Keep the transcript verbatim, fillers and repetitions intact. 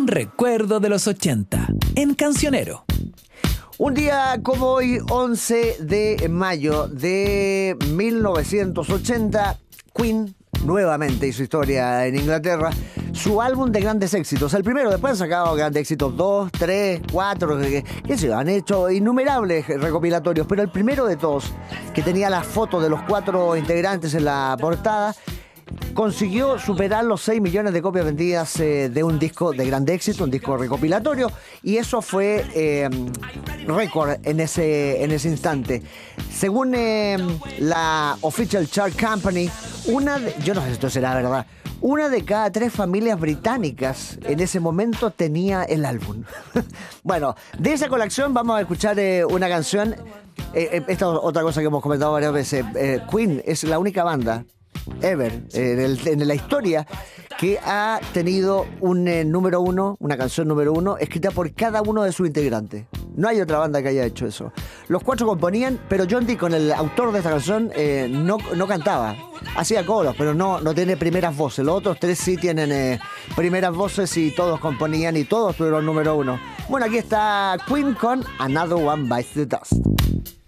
recuerdo de los ochenta en Cancionero. Un día como hoy, once de mayo de mil novecientos ochenta, Queen nuevamente hizo historia en Inglaterra. Su álbum de grandes éxitos, el primero, después han sacado grandes éxitos dos, tres, cuatro, que, que se han hecho innumerables recopilatorios, pero el primero de todos, que tenía la foto de los cuatro integrantes en la portada, consiguió superar los seis millones de copias vendidas eh, de un disco de gran éxito, un disco recopilatorio, y eso fue eh, récord en ese, en ese instante. Según eh, la Official Chart Company, una de, yo no sé si esto será verdad, una de cada tres familias británicas en ese momento tenía el álbum. Bueno, de esa colección vamos a escuchar eh, una canción. Eh, esta es otra cosa que hemos comentado varias veces. Eh, Queen es la única banda ever, eh, en, el, en la historia, que ha tenido un eh, número uno, una canción número uno, escrita por cada uno de sus integrantes. No hay otra banda que haya hecho eso. Los cuatro componían, pero John Deacon, el autor de esta canción, eh, no, no cantaba. Hacía coros, pero no, no tiene primeras voces. Los otros tres sí tienen eh, primeras voces y todos componían y todos tuvieron número uno. Bueno, aquí está Queen con Another One Bites the Dust.